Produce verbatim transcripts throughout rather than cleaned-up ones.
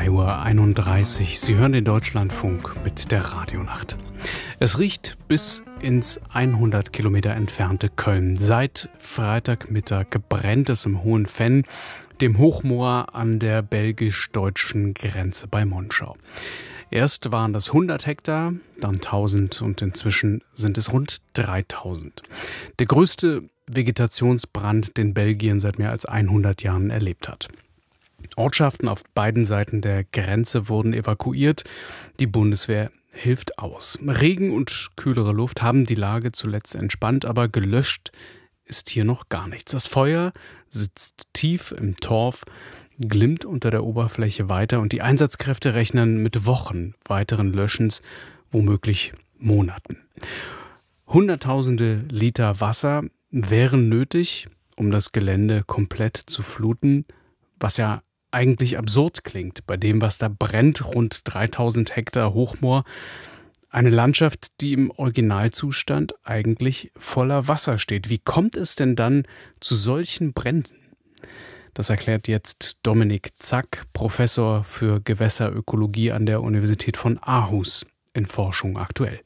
drei Uhr einunddreißig. Sie hören den Deutschlandfunk mit der Radionacht. Es riecht bis ins hundert Kilometer entfernte Köln. Seit Freitagmittag brennt es im Hohen Venn, dem Hochmoor an der belgisch-deutschen Grenze bei Monschau. Erst waren das hundert Hektar, dann tausend und inzwischen sind es rund dreitausend. Der größte Vegetationsbrand, den Belgien seit mehr als hundert Jahren erlebt hat. Ortschaften auf beiden Seiten der Grenze wurden evakuiert. Die Bundeswehr hilft aus. Regen und kühlere Luft haben die Lage zuletzt entspannt, aber gelöscht ist hier noch gar nichts. Das Feuer sitzt tief im Torf, glimmt unter der Oberfläche weiter und die Einsatzkräfte rechnen mit Wochen weiteren Löschens, womöglich Monaten. Hunderttausende Liter Wasser wären nötig, um das Gelände komplett zu fluten, was ja eigentlich absurd klingt bei dem, was da brennt, rund dreitausend Hektar Hochmoor. Eine Landschaft, die im Originalzustand eigentlich voller Wasser steht. Wie kommt es denn dann zu solchen Bränden? Das erklärt jetzt Dominik Zack, Professor für Gewässerökologie an der Universität von Aarhus in Forschung aktuell.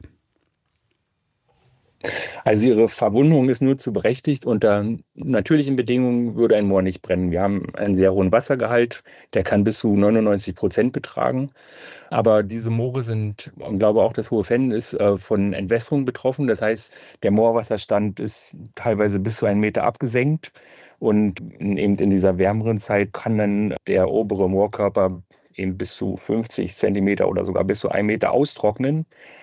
Also Ihre Verwunderung ist nur zu berechtigt. Unter natürlichen Bedingungen würde ein Moor nicht brennen. Wir haben einen sehr hohen Wassergehalt, der kann bis zu neunundneunzig Prozent betragen. Aber diese Moore sind, ich glaube auch das Hohe Venn ist äh, von Entwässerung betroffen. Das heißt, der Moorwasserstand ist teilweise bis zu einen Meter abgesenkt. Und in, eben in dieser wärmeren Zeit kann dann der obere Moorkörper eben bis zu fünfzig Zentimeter oder sogar bis zu einen Meter austrocknen.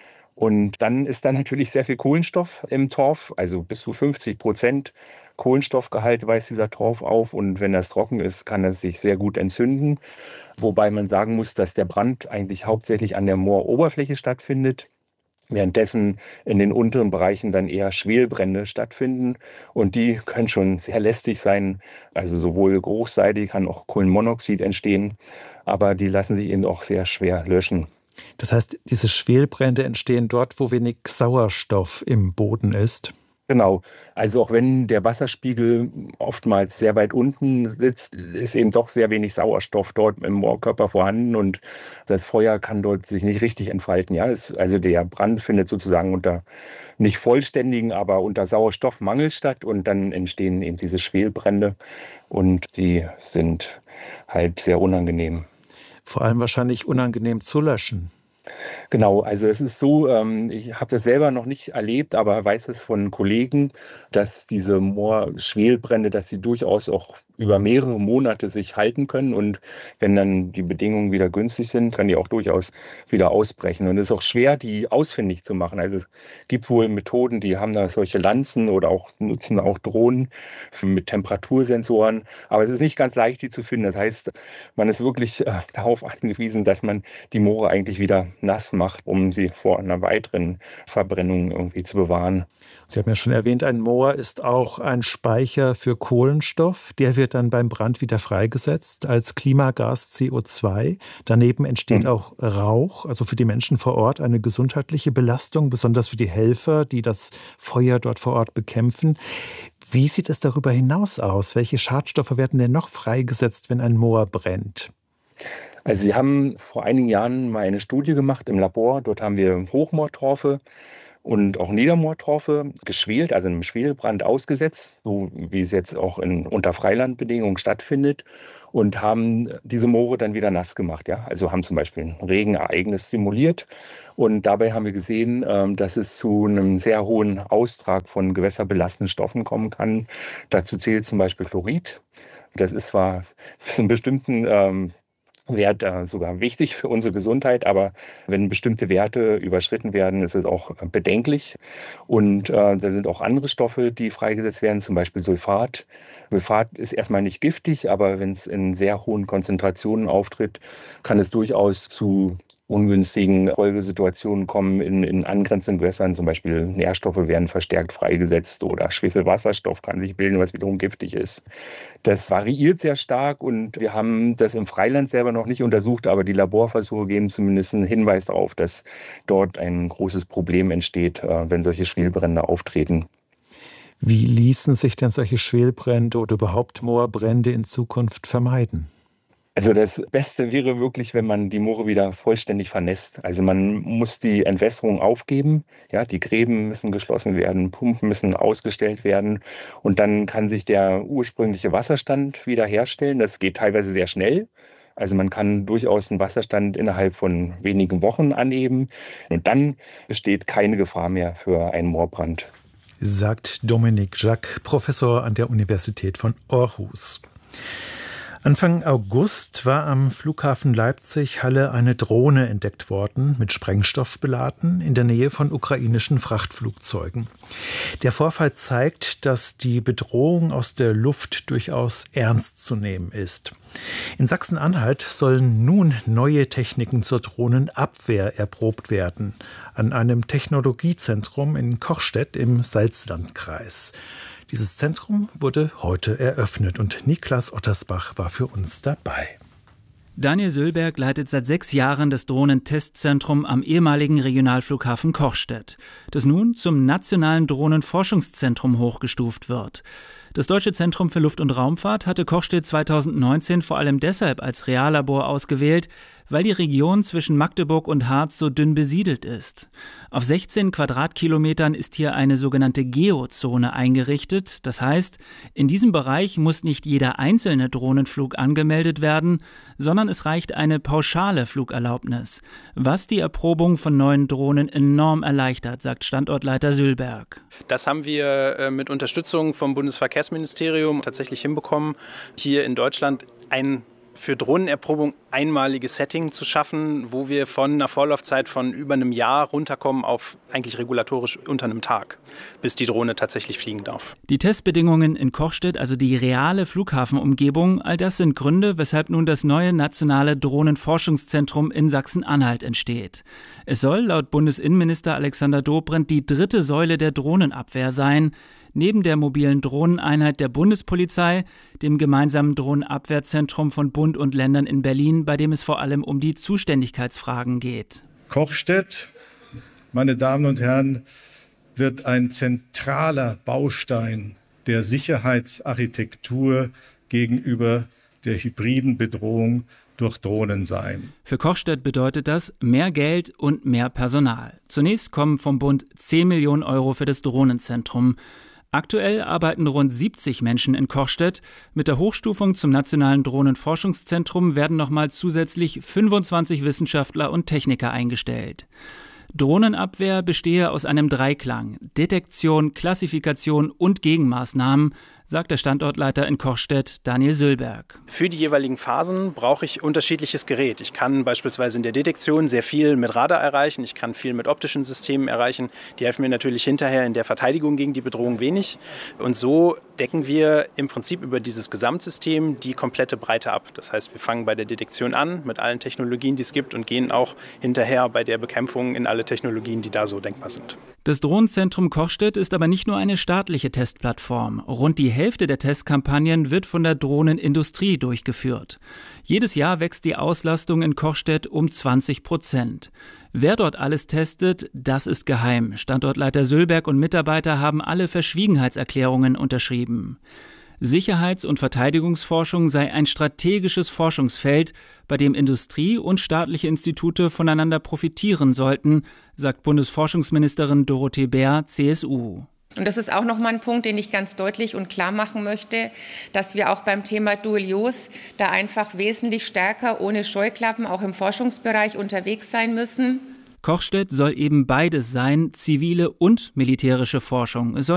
Und dann ist da natürlich sehr viel Kohlenstoff im Torf, also bis zu fünfzig Prozent Kohlenstoffgehalt weist dieser Torf auf. Und wenn das trocken ist, kann es sich sehr gut entzünden. Wobei man sagen muss, dass der Brand eigentlich hauptsächlich an der Mooroberfläche stattfindet, währenddessen in den unteren Bereichen dann eher Schwelbrände stattfinden. Und die können schon sehr lästig sein, also sowohl geruchsseitig kann auch Kohlenmonoxid entstehen, aber die lassen sich eben auch sehr schwer löschen. Das heißt, diese Schwelbrände entstehen dort, wo wenig Sauerstoff im Boden ist? Genau. Also auch wenn der Wasserspiegel oftmals sehr weit unten sitzt, ist eben doch sehr wenig Sauerstoff dort im Moorkörper vorhanden und das Feuer kann dort sich nicht richtig entfalten. Ja, es, also der Brand findet sozusagen unter nicht vollständigen, aber unter Sauerstoffmangel statt und dann entstehen eben diese Schwelbrände und die sind halt sehr unangenehm. Vor allem wahrscheinlich unangenehm zu löschen. Genau, also es ist so, ähm, ich habe das selber noch nicht erlebt, aber weiß es von Kollegen, dass diese Moorschwelbrände, dass sie durchaus auch über mehrere Monate sich halten können und wenn dann die Bedingungen wieder günstig sind, können die auch durchaus wieder ausbrechen. Und es ist auch schwer, die ausfindig zu machen. Also es gibt wohl Methoden, die haben da solche Lanzen oder auch nutzen auch Drohnen mit Temperatursensoren, aber es ist nicht ganz leicht, die zu finden. Das heißt, man ist wirklich äh, darauf angewiesen, dass man die Moore eigentlich wieder nass macht, um sie vor einer weiteren Verbrennung irgendwie zu bewahren. Sie haben ja schon erwähnt, ein Moor ist auch ein Speicher für Kohlenstoff. Der wird dann beim Brand wieder freigesetzt als Klimagas C O zwei. Daneben entsteht mhm. auch Rauch, also für die Menschen vor Ort eine gesundheitliche Belastung, besonders für die Helfer, die das Feuer dort vor Ort bekämpfen. Wie sieht es darüber hinaus aus? Welche Schadstoffe werden denn noch freigesetzt, wenn ein Moor brennt? Also Sie haben vor einigen Jahren mal eine Studie gemacht im Labor. Dort haben wir Hochmoortorfe und auch Niedermoortorfe geschwelt, also einem Schwelbrand ausgesetzt, so wie es jetzt auch in unter Freilandbedingungen stattfindet, und haben diese Moore dann wieder nass gemacht. Ja? Also haben zum Beispiel ein Regenereignis simuliert und dabei haben wir gesehen, dass es zu einem sehr hohen Austrag von gewässerbelastenden Stoffen kommen kann. Dazu zählt zum Beispiel Chlorid. Das ist zwar für einen bestimmten ähm, Wert äh, sogar wichtig für unsere Gesundheit, aber wenn bestimmte Werte überschritten werden, ist es auch bedenklich. Und äh, da sind auch andere Stoffe, die freigesetzt werden, zum Beispiel Sulfat. Sulfat ist erstmal nicht giftig, aber wenn es in sehr hohen Konzentrationen auftritt, kann es durchaus zu ungünstigen Folgesituationen kommen in, in angrenzenden Gewässern. Zum Beispiel Nährstoffe werden verstärkt freigesetzt oder Schwefelwasserstoff kann sich bilden, was wiederum giftig ist. Das variiert sehr stark und wir haben das im Freiland selber noch nicht untersucht, aber die Laborversuche geben zumindest einen Hinweis darauf, dass dort ein großes Problem entsteht, wenn solche Schwelbrände auftreten. Wie ließen sich denn solche Schwelbrände oder überhaupt Moorbrände in Zukunft vermeiden? Also das Beste wäre wirklich, wenn man die Moore wieder vollständig vernässt. Also man muss die Entwässerung aufgeben. Ja, die Gräben müssen geschlossen werden, Pumpen müssen ausgestellt werden. Und dann kann sich der ursprüngliche Wasserstand wiederherstellen. Das geht teilweise sehr schnell. Also man kann durchaus einen Wasserstand innerhalb von wenigen Wochen anheben. Und dann besteht keine Gefahr mehr für einen Moorbrand. Sagt Dominik Jack, Professor an der Universität von Aarhus. Anfang August war am Flughafen Leipzig-Halle eine Drohne entdeckt worden, mit Sprengstoff beladen, in der Nähe von ukrainischen Frachtflugzeugen. Der Vorfall zeigt, dass die Bedrohung aus der Luft durchaus ernst zu nehmen ist. In Sachsen-Anhalt sollen nun neue Techniken zur Drohnenabwehr erprobt werden, an einem Technologiezentrum in Kochstedt im Salzlandkreis. Dieses Zentrum wurde heute eröffnet und Niklas Ottersbach war für uns dabei. Daniel Sülberg leitet seit sechs Jahren das Drohnentestzentrum am ehemaligen Regionalflughafen Kochstedt, das nun zum nationalen Drohnenforschungszentrum hochgestuft wird. Das Deutsche Zentrum für Luft- und Raumfahrt hatte Kochstedt zweitausendneunzehn vor allem deshalb als Reallabor ausgewählt, weil die Region zwischen Magdeburg und Harz so dünn besiedelt ist. Auf sechzehn Quadratkilometern ist hier eine sogenannte Geozone eingerichtet. Das heißt, in diesem Bereich muss nicht jeder einzelne Drohnenflug angemeldet werden, sondern es reicht eine pauschale Flugerlaubnis, was die Erprobung von neuen Drohnen enorm erleichtert, sagt Standortleiter Sülberg. Das haben wir mit Unterstützung vom Bundesverkehrsministerium tatsächlich hinbekommen, hier in Deutschland ein für Drohnenerprobung einmaliges Setting zu schaffen, wo wir von einer Vorlaufzeit von über einem Jahr runterkommen auf eigentlich regulatorisch unter einem Tag, bis die Drohne tatsächlich fliegen darf. Die Testbedingungen in Kochstedt, also die reale Flughafenumgebung, all das sind Gründe, weshalb nun das neue nationale Drohnenforschungszentrum in Sachsen-Anhalt entsteht. Es soll laut Bundesinnenminister Alexander Dobrindt die dritte Säule der Drohnenabwehr sein, neben der mobilen Drohneneinheit der Bundespolizei, dem gemeinsamen Drohnenabwehrzentrum von Bund und Ländern in Berlin, bei dem es vor allem um die Zuständigkeitsfragen geht. Kochstedt, meine Damen und Herren, wird ein zentraler Baustein der Sicherheitsarchitektur gegenüber der hybriden Bedrohung durch Drohnen sein. Für Kochstedt bedeutet das mehr Geld und mehr Personal. Zunächst kommen vom Bund zehn Millionen Euro für das Drohnenzentrum. Aktuell arbeiten rund siebzig Menschen in Kochstedt. Mit der Hochstufung zum Nationalen Drohnenforschungszentrum werden nochmal zusätzlich fünfundzwanzig Wissenschaftler und Techniker eingestellt. Drohnenabwehr bestehe aus einem Dreiklang: Detektion, Klassifikation und Gegenmaßnahmen, sagt der Standortleiter in Kochstedt, Daniel Sülberg. Für die jeweiligen Phasen brauche ich unterschiedliches Gerät. Ich kann beispielsweise in der Detektion sehr viel mit Radar erreichen, ich kann viel mit optischen Systemen erreichen. Die helfen mir natürlich hinterher in der Verteidigung gegen die Bedrohung wenig. Und so decken wir im Prinzip über dieses Gesamtsystem die komplette Breite ab. Das heißt, wir fangen bei der Detektion an mit allen Technologien, die es gibt, und gehen auch hinterher bei der Bekämpfung in alle Technologien, die da so denkbar sind. Das Drohnenzentrum Kochstedt ist aber nicht nur eine staatliche Testplattform. Rund die Hälfte der Testkampagnen wird von der Drohnenindustrie durchgeführt. Jedes Jahr wächst die Auslastung in Kochstedt um zwanzig Prozent. Wer dort alles testet, das ist geheim. Standortleiter Sülberg und Mitarbeiter haben alle Verschwiegenheitserklärungen unterschrieben. Sicherheits- und Verteidigungsforschung sei ein strategisches Forschungsfeld, bei dem Industrie und staatliche Institute voneinander profitieren sollten, sagt Bundesforschungsministerin Dorothee Bär, C S U. Und das ist auch nochmal ein Punkt, den ich ganz deutlich und klar machen möchte, dass wir auch beim Thema Dual-Use da einfach wesentlich stärker ohne Scheuklappen auch im Forschungsbereich unterwegs sein müssen. Kochstedt soll eben beides sein, zivile und militärische Forschung. Es soll